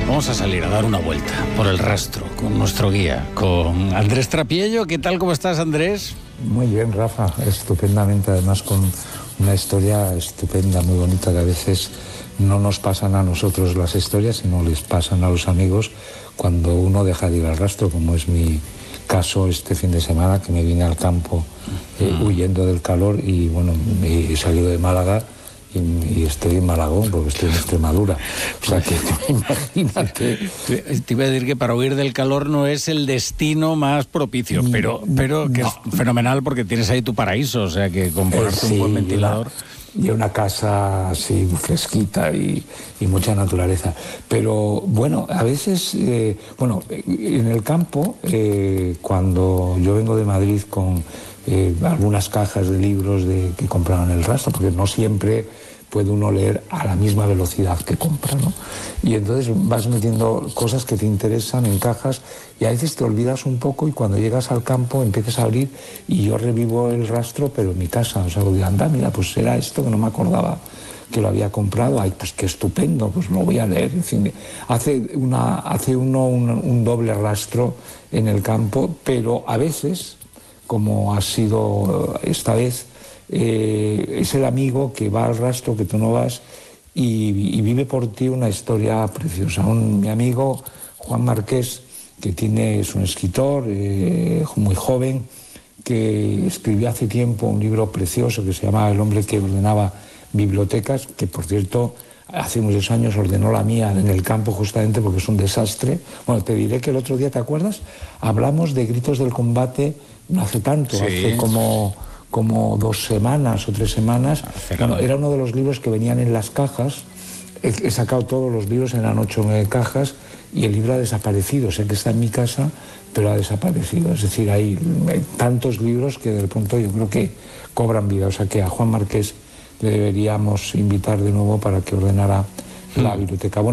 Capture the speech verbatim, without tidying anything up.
Vamos a salir a dar una vuelta por el rastro con nuestro guía, con Andrés Trapiello. ¿Qué tal? ¿Cómo estás, Andrés? Muy bien, Rafa, estupendamente, además con una historia estupenda, muy bonita, que a veces no nos pasan a nosotros las historias, sino les pasan a los amigos cuando uno deja de ir al rastro, como es mi caso este fin de semana, que me vine al campo eh, huyendo del calor y bueno, he salido de Málaga y, y estoy en Malagón porque estoy en Extremadura. O sea que imagínate. Te iba a decir que para huir del calor no es el destino más propicio, pero, pero que no. Es fenomenal porque tienes ahí tu paraíso, o sea que con ponerte eh, sí, un buen ventilador. Y una casa así fresquita y, y mucha naturaleza. Pero bueno, a veces, eh, bueno, en el campo, eh, cuando yo vengo de Madrid con eh, algunas cajas de libros de, que compraban el rastro, porque no siempre puede uno leer a la misma velocidad que compra, ¿no? Y entonces vas metiendo cosas que te interesan en cajas y a veces te olvidas un poco y cuando llegas al campo empiezas a abrir y yo revivo el rastro, pero en mi casa. O sea, digo, anda, mira, pues era esto que no me acordaba que lo había comprado. Ay, pues qué estupendo, pues lo voy a leer. En fin, hace, una, hace uno un, un doble rastro en el campo, pero a veces, como ha sido esta vez, Eh, es el amigo que va al rastro que tú no vas y, y vive por ti una historia preciosa. Un, mi amigo Juan Marqués, que tiene, es un escritor eh, muy joven, que escribió hace tiempo un libro precioso que se llama El hombre que ordenaba bibliotecas, que por cierto hace muchos años ordenó la mía en el campo justamente porque es un desastre. Bueno, te diré que el otro día, ¿te acuerdas? Hablamos de Gritos del Combate no hace tanto, sí. hace como... como dos semanas o tres semanas. Bueno, era uno de los libros que venían en las cajas. He, he sacado todos los libros, eran ocho o nueve cajas, y el libro ha desaparecido. Sé que está en mi casa, pero ha desaparecido. Es decir, hay, hay tantos libros que del pronto yo creo que cobran vida. O sea que a Juan Marqués le deberíamos invitar de nuevo para que ordenara la biblioteca. Bueno,